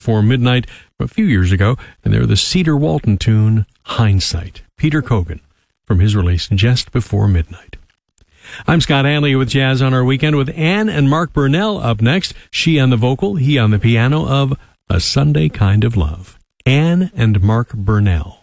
Before Midnight from a few years ago, and they're the Cedar Walton tune, Hindsight. Peter Cogan, from his release Just Before Midnight. I'm Scott Hanley with Jazz on Our Weekend with Ann and Mark Burnell up next. She on the vocal, he on the piano of A Sunday Kind of Love. Ann and Mark Burnell.